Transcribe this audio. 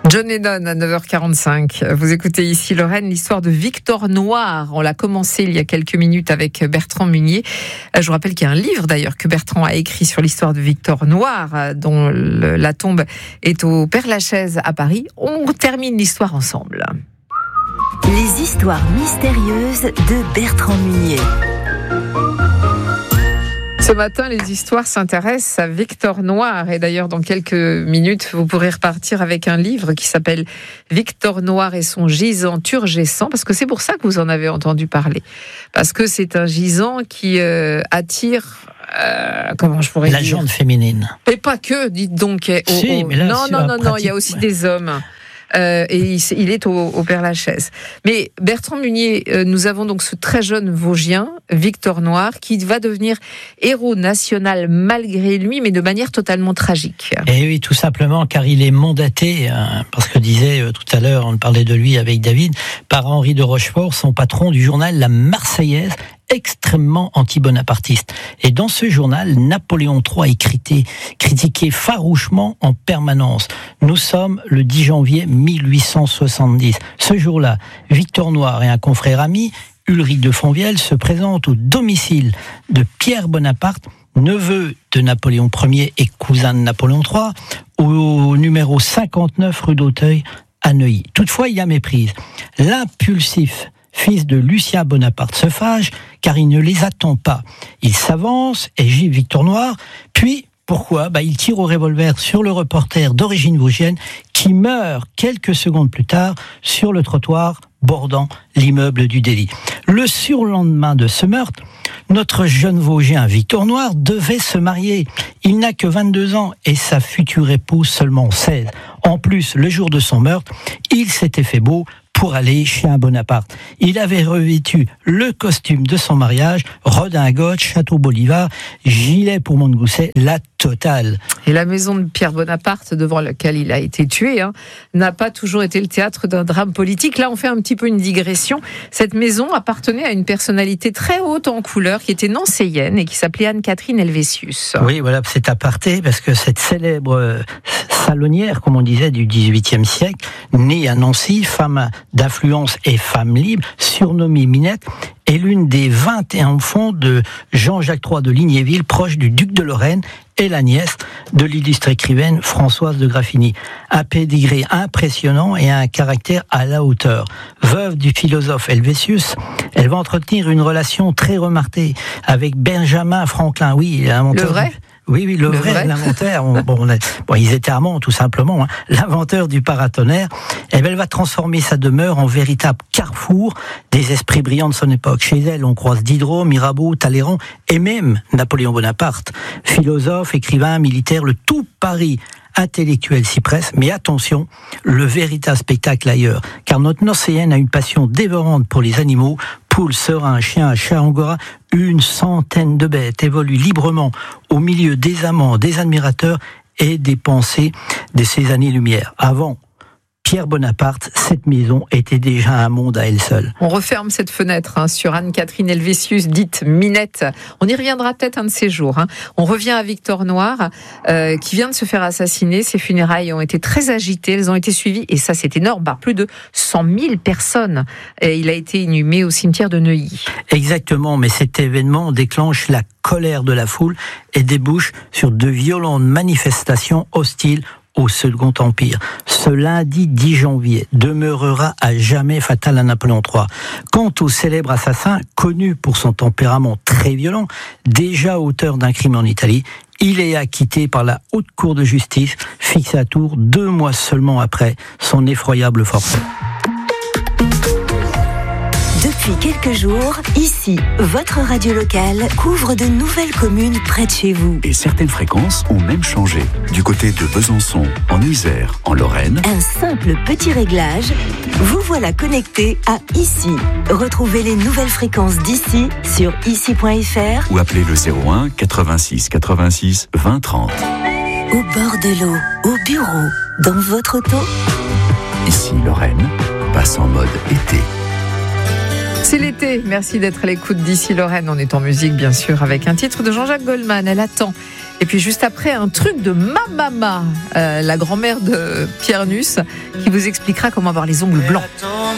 John Lennon à 9h45. Vous écoutez ici Lorraine, l'histoire de Victor Noir. On l'a commencé il y a quelques minutes avec Bertrand Munier. Je vous rappelle qu'il y a un livre d'ailleurs que Bertrand a écrit sur l'histoire de Victor Noir, dont la tombe est au Père-Lachaise à Paris. On termine l'histoire ensemble. Les histoires mystérieuses de Bertrand Munier. Ce matin, les histoires s'intéressent à Victor Noir. Et d'ailleurs, dans quelques minutes, vous pourrez repartir avec un livre qui s'appelle Victor Noir et son gisant turgescent. Parce que c'est pour ça que vous en avez entendu parler. Parce que c'est un gisant qui attire... comment je pourrais la dire ? jante féminine. Et pas que, dites donc. Mais là, non, il y a aussi des hommes. Et il est au Père-Lachaise. Mais Bertrand Munier, nous avons donc ce très jeune Vosgien, Victor Noir, qui va devenir héros national malgré lui, mais de manière totalement tragique. Et oui, tout simplement car il est mandaté, parce que disait tout à l'heure, on parlait de lui avec David, par Henri de Rochefort, son patron du journal La Marseillaise, extrêmement anti-bonapartiste. Et dans ce journal, Napoléon III est critiqué farouchement en permanence. Nous sommes le 10 janvier 1870. Ce jour-là, Victor Noir et un confrère ami, Ulrich de Fonvielle, se présentent au domicile de Pierre Bonaparte, neveu de Napoléon Ier et cousin de Napoléon III, au numéro 59 rue d'Auteuil à Neuilly. Toutefois, il y a méprise. L'impulsif fils de Lucien Bonaparte se fâche car il ne les attend pas. Il s'avance et gifle Victor Noir, puis pourquoi ? Il tire au revolver sur le reporter d'origine vosgienne qui meurt quelques secondes plus tard sur le trottoir bordant l'immeuble du délit. Le surlendemain de ce meurtre, notre jeune Vosgien Victor Noir devait se marier. Il n'a que 22 ans et sa future épouse seulement 16. En plus, le jour de son meurtre, il s'était fait beau pour aller chez un Bonaparte. Il avait revêtu le costume de son mariage, redingote, chateau Bolivar, gilet pour Montgousset, la totale. Et la maison de Pierre Bonaparte, devant laquelle il a été tué, n'a pas toujours été le théâtre d'un drame politique. Là, on fait un petit peu une digression. Cette maison appartenait à une personnalité très haute en couleur, qui était nancéienne et qui s'appelait Anne-Catherine Helvétius. Oui, voilà, c'est aparté, parce que cette célèbre salonnière, comme on disait, du XVIIIe siècle, née à Nancy, femme d'influence et femme libre, surnommée Minette, est l'une des 21 enfants de Jean-Jacques III de Lignéville, proche du duc de Lorraine, et la nièce de l'illustre écrivaine Françoise de Graffigny. Un pédigré impressionnant et un caractère à la hauteur. Veuve du philosophe Helvétius, elle va entretenir une relation très remarquée avec Benjamin Franklin. Oui, l'inventeur. Le vrai ? Oui, le vrai, l'inventeur. Ils étaient amants, tout simplement. L'inventeur du paratonnerre. Elle va transformer sa demeure en véritable carrefour des esprits brillants de son époque. Chez elle, on croise Diderot, Mirabeau, Talleyrand et même Napoléon Bonaparte. Philosophe, écrivain, militaire, le tout Paris intellectuel s'y presse. Mais attention, le véritable spectacle ailleurs. Car notre Nancéenne a une passion dévorante pour les animaux. Poules, serins, chiens, chats angora, une centaine de bêtes évoluent librement au milieu des amants, des admirateurs et des pensées de ces années-lumière. Avant Pierre Bonaparte, cette maison était déjà un monde à elle seule. On referme cette fenêtre sur Anne-Catherine Helvétius, dite Minette. On y reviendra peut-être un de ces jours. On revient à Victor Noir, qui vient de se faire assassiner. Ses funérailles ont été très agitées. Elles ont été suivies, et ça c'est énorme, par plus de 100 000 personnes. Et il a été inhumé au cimetière de Neuilly. Exactement, mais cet événement déclenche la colère de la foule et débouche sur de violentes manifestations hostiles au Second Empire. Ce lundi 10 janvier demeurera à jamais fatal à Napoléon III. Quant au célèbre assassin, connu pour son tempérament très violent, déjà auteur d'un crime en Italie, il est acquitté par la Haute Cour de justice, fixée à Tours 2 mois seulement après son effroyable forfait. Depuis quelques jours, ici, votre radio locale couvre de nouvelles communes près de chez vous. Et certaines fréquences ont même changé. Du côté de Besançon, en Isère, en Lorraine. Un simple petit réglage, vous voilà connecté à Ici. Retrouvez les nouvelles fréquences d'ici sur ici.fr ou appelez le 01 86 86 20 30. Au bord de l'eau, au bureau, dans votre auto. Ici Lorraine passe en mode été. C'est l'été, merci d'être à l'écoute d'ici Lorraine. On est en musique bien sûr avec un titre de Jean-Jacques Goldman, Elle attend. Et puis juste après un truc de ma maman, la grand-mère de Pierre Nuss, qui vous expliquera comment avoir les ongles blancs.